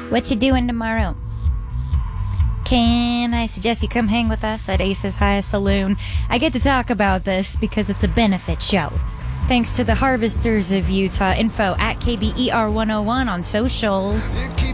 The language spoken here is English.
What you doing tomorrow? Can I suggest you come hang with us at Ace's High Saloon? I get to talk about this because it's a benefit show. Thanks to the Harvesters of Utah. Info at KBER101 on socials.